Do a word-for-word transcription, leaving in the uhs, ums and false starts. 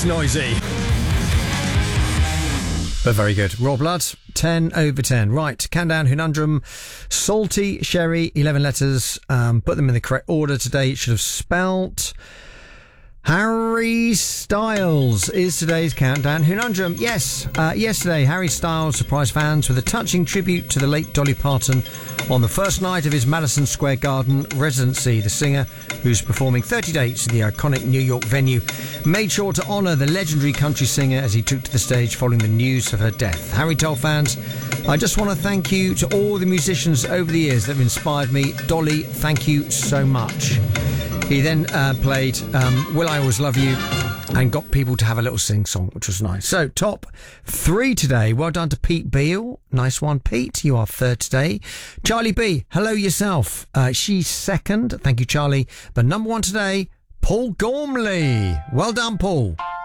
noisy. But very good. Raw Blood, ten over ten. Right, Countdown Conundrum. Salty, Sherry, eleven letters. Um, put them in the correct order today. It should have spelt... Harry Styles is today's Countdown Conundrum. Yes, uh, yesterday Harry Styles surprised fans with a touching tribute to the late Dolly Parton on the first night of his Madison Square Garden residency. The singer, who's performing thirty dates in the iconic New York venue, made sure to honour the legendary country singer as he took to the stage following the news of her death. Harry told fans, "I just want to thank you to all the musicians over the years that have inspired me. Dolly, thank you so much." He then uh, played um, Will I Always Love You and got people to have a little sing-song, which was nice. So, top three today. Well done to Pete Beale. Nice one, Pete. You are third today. Charlie B, hello yourself. Uh, she's second. Thank you, Charlie. But number one today, Paul Gormley. Well done, Paul.